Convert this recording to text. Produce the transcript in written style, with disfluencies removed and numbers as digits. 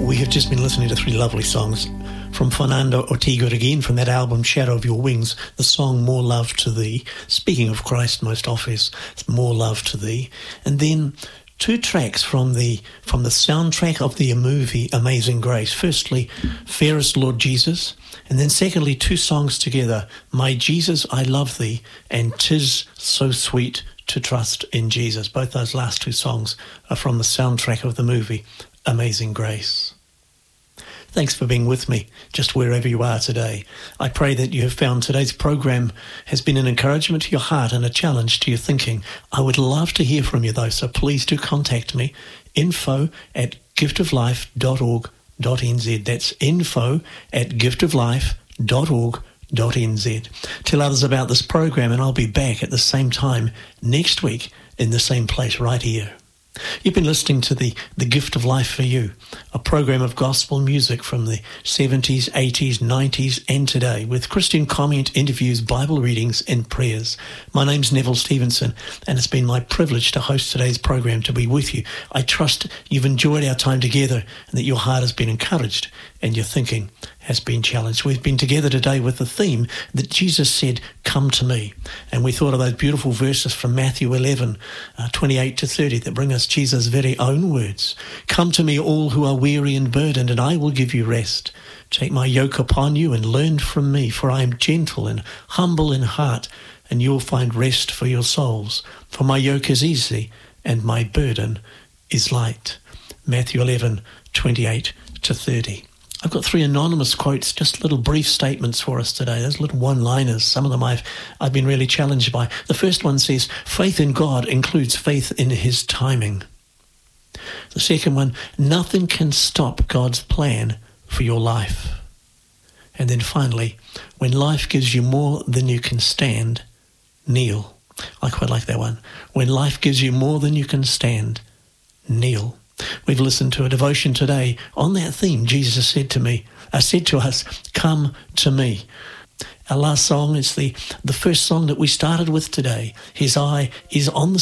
We have just been listening to three lovely songs from Fernando Ortega again from that album Shadow of Your Wings, the song More Love to Thee. Speaking of Christ most obvious, it's More Love to Thee. And then two tracks from the soundtrack of the movie Amazing Grace. Firstly, Fairest Lord Jesus, and then secondly, two songs together, My Jesus, I Love Thee, and 'Tis So Sweet to Trust in Jesus. Both those last two songs are from the soundtrack of the movie Amazing Grace. Thanks for being with me, just wherever you are today. I pray that you have found today's program has been an encouragement to your heart and a challenge to your thinking. I would love to hear from you though, so please do contact me, info@giftoflife.org.nz. That's info@giftoflife.org.nz. Tell others about this program and I'll be back at the same time next week in the same place right here. You've been listening to the Gift of Life for You, a program of gospel music from the 70s, 80s, 90s and today with Christian comment, interviews, Bible readings and prayers. My name's Neville Stevenson and it's been my privilege to host today's program, to be with you. I trust you've enjoyed our time together and that your heart has been encouraged and your thinking has been challenged. We've been together today with the theme that Jesus said, come to me. And we thought of those beautiful verses from Matthew 11, 28 to 30 that bring us Jesus' very own words. Come to me all who are weary and burdened, and I will give you rest. Take my yoke upon you and learn from me, for I am gentle and humble in heart, and you'll find rest for your souls. For my yoke is easy and my burden is light. Matthew 11, 28 to 30. I've got three anonymous quotes, just little brief statements for us today. Those little one-liners, some of them I've been really challenged by. The first one says, faith in God includes faith in his timing. The second one, nothing can stop God's plan for your life. And then finally, when life gives you more than you can stand, kneel. I quite like that one. When life gives you more than you can stand, kneel. We've listened to a devotion today on that theme. Jesus said to us, come to me. Our last song is the first song that we started with today. His eye is on the